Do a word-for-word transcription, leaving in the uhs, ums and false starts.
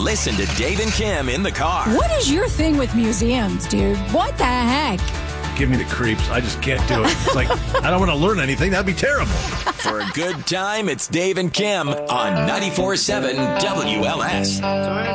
Listen to Dave and Kim in the car. What is your thing with museums, dude? What the heck? Give me the creeps. I just can't do it. It's like, I don't want to learn anything. That'd be terrible. For a good time, it's Dave and Kim on ninety-four point seven W L S.